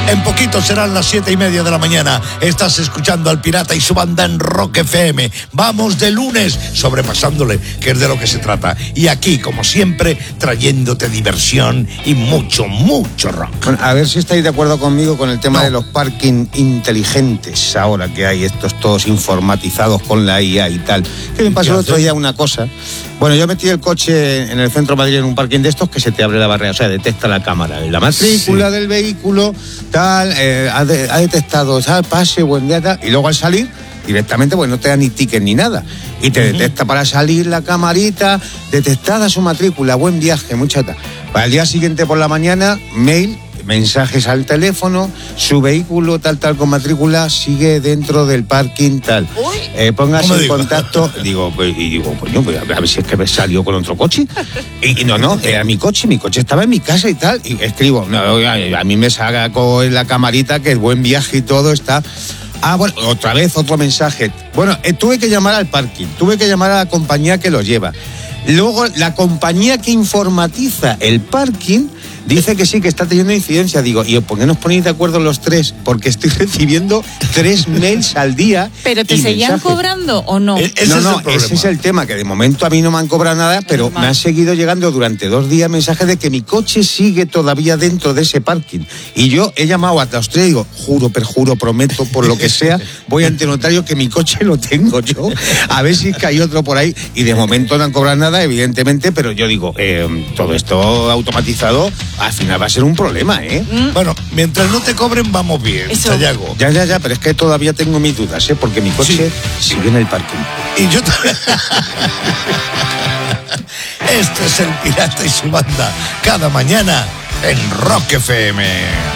En poquito serán las 7:30 de la mañana. Estás escuchando al Pirata y su banda en Rock FM. Vamos de lunes, sobrepasándole, que es de lo que se trata. Y aquí, como siempre, trayéndote diversión y mucho, mucho rock. Bueno, a ver si estáis de acuerdo conmigo con el tema de los parking inteligentes. Ahora que hay estos todos informatizados con la IA y tal. Que me pasó el otro día una cosa. Bueno, yo metí el coche en el centro de Madrid en un parking de estos que se te abre la barrera, o sea, detecta la cámara, la matrícula del vehículo, tal, ha detectado, tal, pase, buen día, tal, y luego al salir, directamente, pues no te da ni ticket ni nada, y te detecta para salir la camarita, detectada su matrícula, buen viaje, mucha tal. Para el día siguiente por la mañana, mail, mensajes al teléfono, su vehículo tal con matrícula sigue dentro del parking tal. Póngase en contacto. Digo, pues a ver si es que me salió con otro coche. Y no, era mi coche estaba en mi casa y tal. Y escribo, no, a mí me saca con la camarita que el buen viaje y todo está. Bueno, otra vez otro mensaje. Bueno, tuve que llamar al parking, tuve que llamar a la compañía que lo lleva. Luego, la compañía que informatiza el parking dice que sí, que está teniendo incidencia. Digo, ¿y por qué nos ponéis de acuerdo los tres? Porque estoy recibiendo 3 mails al día. ¿Pero te seguían cobrando o no? Ese es el tema, que de momento a mí no me han cobrado nada, pero me han seguido llegando durante 2 días mensajes de que mi coche sigue todavía dentro de ese parking. Y yo he llamado a los 3 y digo, juro, perjuro, prometo, por lo que sea, voy ante notario que mi coche lo tengo yo. A ver si es que hay otro por ahí. Y de momento no han cobrado nada, evidentemente, pero yo digo, todo esto automatizado al final va a ser un problema, ¿eh? Bueno, mientras no te cobren, vamos bien, Sayago. Ya, pero es que todavía tengo mis dudas, ¿eh? Porque mi coche sigue en el parking. Y yo también. Este es el Pirata y su banda, cada mañana en Rock FM.